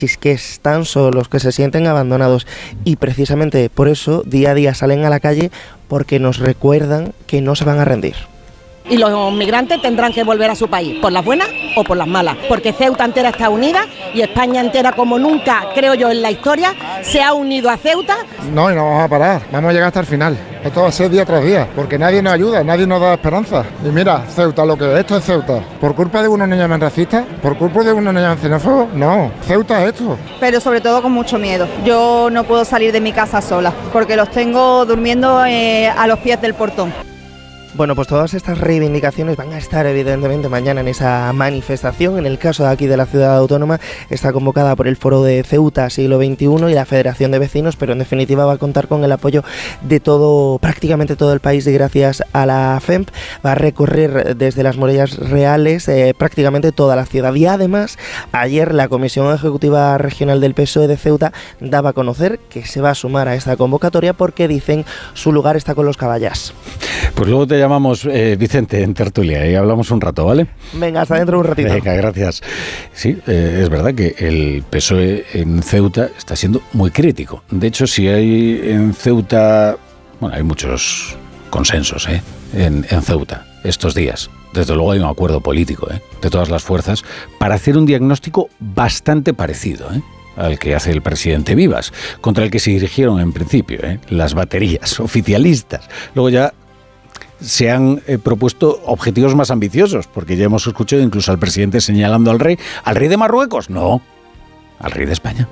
que están solos, que se sienten abandonados, y precisamente por eso día a día salen a la calle, porque nos recuerdan que no se van a rendir. Y los migrantes tendrán que volver a su país, por las buenas o por las malas, porque Ceuta entera está unida y España entera, como nunca, creo yo, en la historia, se ha unido a Ceuta. No, y no vamos a parar, vamos a llegar hasta el final. Esto va a ser día tras día, porque nadie nos ayuda, nadie nos da esperanza. Y mira, Ceuta, lo que es esto es Ceuta. ¿Por culpa de unos niños racistas? ¿Por culpa de unos niños xenófobos? No, Ceuta es esto. Pero sobre todo con mucho miedo. Yo no puedo salir de mi casa sola, porque los tengo durmiendo a los pies del portón. Bueno, pues todas estas reivindicaciones van a estar evidentemente mañana en esa manifestación. En el caso de aquí de la ciudad autónoma está convocada por el Foro de Ceuta Siglo XXI y la Federación de Vecinos, pero en definitiva va a contar con el apoyo de prácticamente todo el país, y gracias a la FEMP va a recorrer desde las Murallas Reales prácticamente toda la ciudad. Y además, ayer la Comisión Ejecutiva Regional del PSOE de Ceuta daba a conocer que se va a sumar a esta convocatoria porque dicen su lugar está con los caballas. Pues luego te llamamos, Vicente, en tertulia y hablamos un rato, ¿vale? Venga, hasta dentro de un ratito. Venga, gracias. Sí, es verdad que el PSOE en Ceuta está siendo muy crítico. De hecho, si hay en Ceuta... Bueno, hay muchos consensos en Ceuta estos días. Desde luego hay un acuerdo político de todas las fuerzas para hacer un diagnóstico bastante parecido al que hace el presidente Vivas, contra el que se dirigieron en principio las baterías oficialistas. Luego ya se han propuesto objetivos más ambiciosos, porque ya hemos escuchado incluso al presidente señalando al rey de Marruecos, no, al rey de España.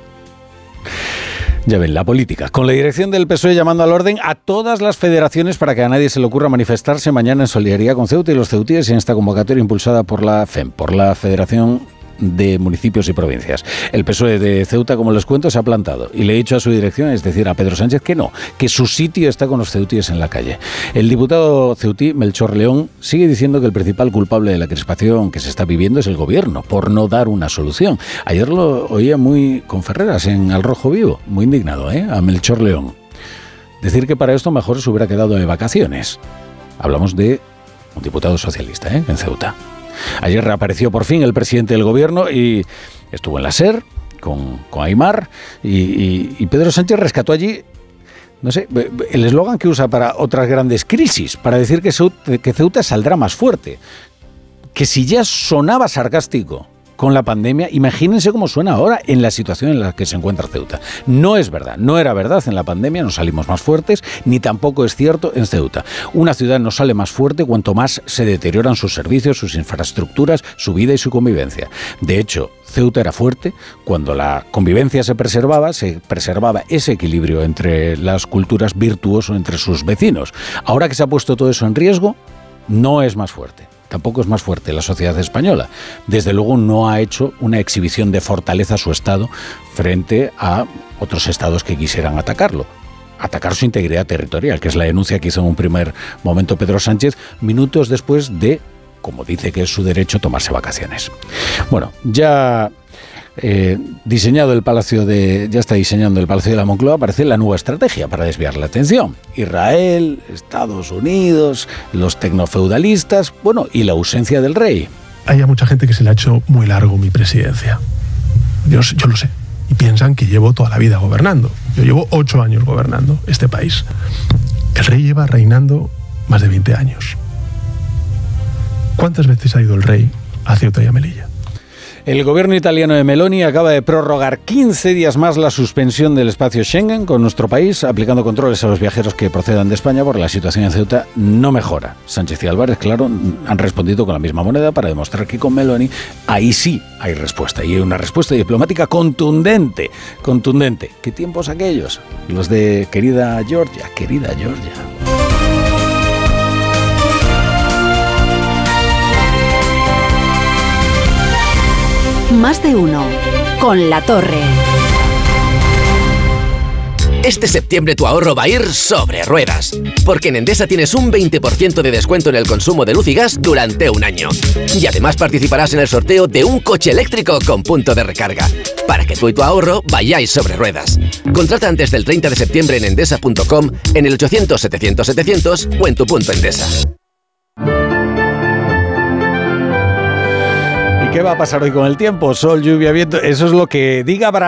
Ya ven, la política, con la dirección del PSOE llamando al orden a todas las federaciones para que a nadie se le ocurra manifestarse mañana en solidaridad con Ceuta y los ceutíes en esta convocatoria impulsada por la FEM, por la Federación de Municipios y Provincias. El PSOE de Ceuta, como les cuento, se ha plantado y le he dicho a su dirección, es decir, a Pedro Sánchez, que no, que su sitio está con los ceutíes en la calle. El diputado ceutí, Melchor León, sigue diciendo que el principal culpable de la crispación que se está viviendo es el gobierno, por no dar una solución. Ayer lo oía muy con Ferreras en Al Rojo Vivo, muy indignado, a Melchor León. Decir que para esto mejor se hubiera quedado de vacaciones. Hablamos de un diputado socialista, en Ceuta. Ayer reapareció por fin el presidente del gobierno y estuvo en la SER con Aimar y Pedro Sánchez rescató allí, no sé, el eslogan que usa para otras grandes crisis, para decir que Ceuta saldrá más fuerte. Que si ya sonaba sarcástico con la pandemia, imagínense cómo suena ahora en la situación en la que se encuentra Ceuta. No es verdad, no era verdad en la pandemia, no salimos más fuertes, ni tampoco es cierto en Ceuta. Una ciudad no sale más fuerte cuanto más se deterioran sus servicios, sus infraestructuras, su vida y su convivencia. De hecho, Ceuta era fuerte cuando la convivencia se preservaba ese equilibrio entre las culturas virtuoso entre sus vecinos. Ahora que se ha puesto todo eso en riesgo, no es más fuerte. Tampoco es más fuerte la sociedad española. Desde luego no ha hecho una exhibición de fortaleza a su Estado frente a otros Estados que quisieran atacarlo. Atacar su integridad territorial, que es la denuncia que hizo en un primer momento Pedro Sánchez, minutos después de, como dice que es su derecho, tomarse vacaciones. Bueno, ya diseñado ya está diseñando el Palacio de la Moncloa, aparece la nueva estrategia para desviar la atención. Israel, Estados Unidos, los tecnofeudalistas, y la ausencia del rey. Hay mucha gente que se le ha hecho muy largo mi presidencia. Yo lo sé. Y piensan que llevo toda la vida gobernando. Yo llevo 8 años gobernando este país. El rey lleva reinando más de 20 años. ¿Cuántas veces ha ido el rey a Ceuta y a Melilla? El gobierno italiano de Meloni acaba de prorrogar 15 días más la suspensión del espacio Schengen con nuestro país, aplicando controles a los viajeros que procedan de España porque la situación en Ceuta no mejora. Sánchez y Álvarez, claro, han respondido con la misma moneda para demostrar que con Meloni ahí sí hay respuesta. Y hay una respuesta diplomática contundente. ¿Qué tiempos aquellos? Los de querida Georgia. Más de uno con La Torre. Este septiembre tu ahorro va a ir sobre ruedas, porque en Endesa tienes un 20% de descuento en el consumo de luz y gas durante un año. Y además participarás en el sorteo de un coche eléctrico con punto de recarga, para que tú y tu ahorro vayáis sobre ruedas. Contrata antes del 30 de septiembre en endesa.com, en el 800-700-700 o en tu punto Endesa. ¿Y qué va a pasar hoy con el tiempo? Sol, lluvia, viento. Eso es lo que diga